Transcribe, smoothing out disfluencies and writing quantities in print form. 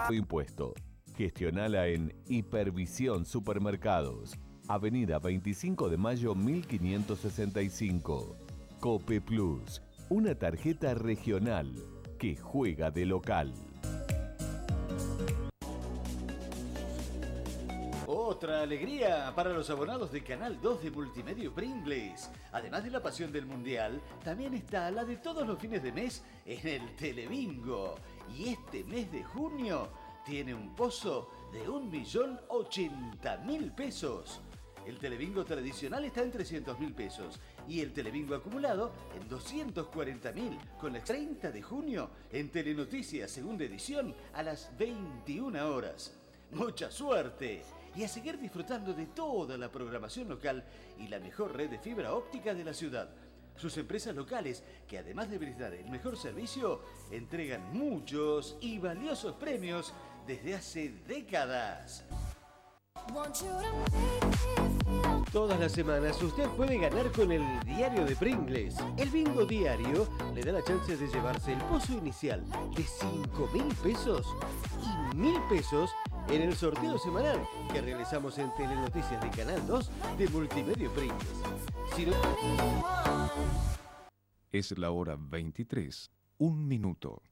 impuesto. Gestionala en Hipervisión Supermercados, Avenida 25 de Mayo 1565. Cope Plus, una tarjeta regional que juega de local. Otra alegría para los abonados de Canal 2 de Multimedia Pringles. Además de la pasión del Mundial, también está la de todos los fines de mes en el Telebingo. Y este mes de junio tiene un pozo de 1.080.000 pesos. El Telebingo tradicional está en 300.000 pesos y el Telebingo acumulado en 240.000, con el 30 de junio en Telenoticias, segunda edición, a las 21 horas. ¡Mucha suerte! Y a seguir disfrutando de toda la programación local y la mejor red de fibra óptica de la ciudad. Sus empresas locales, que además de brindar el mejor servicio, entregan muchos y valiosos premios desde hace décadas. Todas las semanas usted puede ganar con el diario de Pringles. El bingo diario le da la chance de llevarse el pozo inicial de 5.000 pesos y 1.000 pesos en el sorteo semanal que realizamos en Telenoticias de Canal 2 de Multimedia Pringles. Si no... Es la hora 23, 1 minuto.